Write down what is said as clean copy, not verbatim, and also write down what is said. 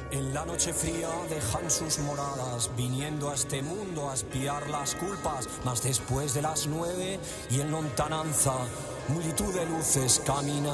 En la noche fría dejan sus moradas, viniendo a este mundo a espiar las culpas, mas después de las 9 y en lontananza, multitud de luces camina